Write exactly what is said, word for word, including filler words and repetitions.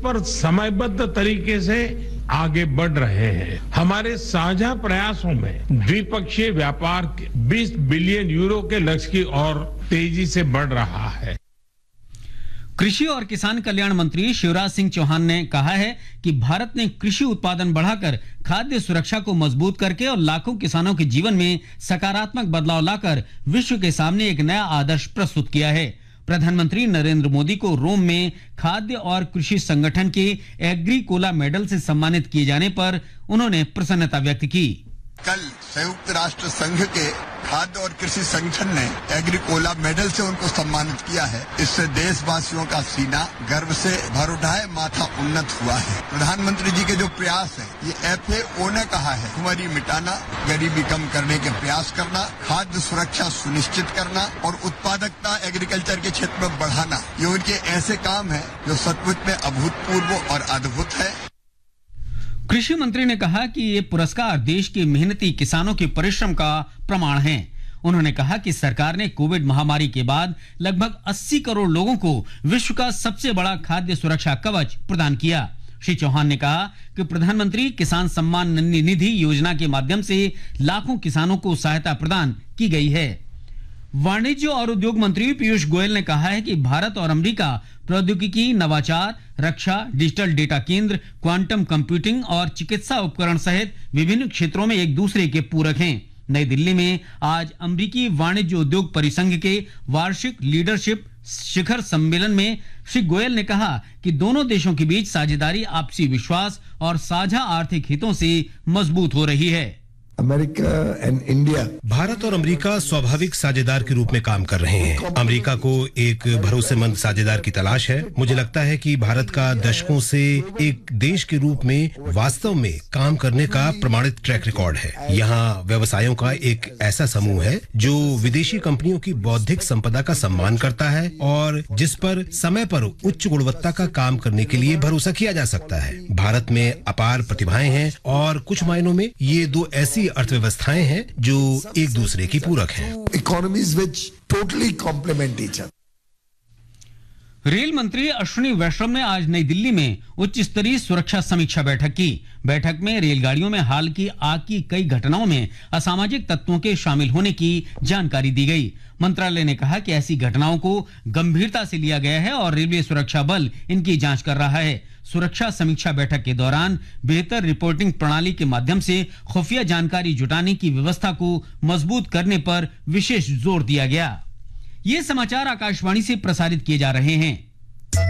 परस्पर समयबद्ध तरीके से आगे बढ़ रहे हैं। हमारे साझा प्रयासों में द्विपक्षीय व्यापार के बीस बिलियन यूरो के लक्ष्य की ओर तेजी से बढ़ रहा है। कृषि और किसान कल्याण मंत्री शिवराज सिंह चौहान ने कहा है कि भारत ने कृषि उत्पादन बढ़ाकर खाद्य सुरक्षा को मजबूत करके और लाखों किसानों के जीवन में सकारात्मक बदलाव लाकर विश्व के सामने एक नया आदर्श प्रस्तुत किया है। प्रधानमंत्री नरेंद्र मोदी को रोम में खाद्य और कृषि संगठन के एग्रीकोला मेडल से सम्मानित किए जाने पर उन्होंने प्रसन्नता व्यक्त की। कल संयुक्त राष्ट्र संघ के खाद्य और कृषि संगठन ने एग्रीकोला मेडल से उनको सम्मानित किया है। इससे देशवासियों का सीना गर्व से भर उठा है, माथा उन्नत हुआ है। प्रधानमंत्री जी के जो प्रयास है, ये एफ ए ओ ने कहा है, भुखमरी मिटाना, गरीबी कम करने के प्रयास करना, खाद्य सुरक्षा सुनिश्चित करना और उत्पादकता एग्रीकल्चर के क्षेत्र में बढ़ाना, ये उनके ऐसे काम है जो सचमुच में अभूतपूर्व और अद्भुत है। कृषि मंत्री ने कहा कि ये पुरस्कार देश के मेहनती किसानों के परिश्रम का प्रमाण है। उन्होंने कहा कि सरकार ने कोविड महामारी के बाद लगभग अस्सी करोड़ लोगों को विश्व का सबसे बड़ा खाद्य सुरक्षा कवच प्रदान किया। श्री चौहान ने कहा कि प्रधानमंत्री किसान सम्मान निधि योजना के माध्यम से लाखों किसानों को सहायता प्रदान की गई है। वाणिज्य और उद्योग मंत्री पीयूष गोयल ने कहा है कि भारत और अमेरिका प्रौद्योगिकी, नवाचार, रक्षा, डिजिटल डेटा केंद्र, क्वांटम कंप्यूटिंग और चिकित्सा उपकरण सहित विभिन्न क्षेत्रों में एक दूसरे के पूरक हैं। नई दिल्ली में आज अमेरिकी वाणिज्य उद्योग परिसंघ के वार्षिक लीडरशिप शिखर सम्मेलन में श्री गोयल ने कहा कि दोनों देशों के बीच साझेदारी आपसी विश्वास और साझा आर्थिक हितों से मजबूत हो रही है। अमेरिका एंड इंडिया भारत और अमेरिका स्वाभाविक साझेदार के रूप में काम कर रहे हैं। अमेरिका को एक भरोसेमंद साझेदार की तलाश है। मुझे लगता है कि भारत का दशकों से एक देश के रूप में वास्तव में काम करने का प्रमाणित ट्रैक रिकॉर्ड है। यहाँ व्यवसायों का एक ऐसा समूह है जो विदेशी कंपनियों की बौद्धिक संपदा का सम्मान करता है और जिस पर समय पर उच्च गुणवत्ता का काम करने के लिए भरोसा किया जा सकता है। भारत में अपार प्रतिभाएं हैं और कुछ मायनों में ये दो ऐसी अर्थव्यवस्थाएं हैं जो एक दूसरे की पूरक हैं। Economies which totally complement each other. Rail मंत्री अश्विनी वैष्णव ने आज नई दिल्ली में उच्च स्तरीय सुरक्षा समीक्षा बैठक की। बैठक में रेलगाड़ियों में हाल की आग की कई घटनाओं में असामाजिक तत्वों के शामिल होने की जानकारी दी गई। मंत्रालय ने कहा कि ऐसी घटनाओं को गंभीरता से लिया गया है और रेलवे सुरक्षा बल इनकी जांच कर रहा है। सुरक्षा समीक्षा बैठक के दौरान बेहतर रिपोर्टिंग प्रणाली के माध्यम से खुफिया जानकारी जुटाने की व्यवस्था को मजबूत करने पर विशेष जोर दिया गया। ये समाचार आकाशवाणी से प्रसारित किए जा रहे हैं।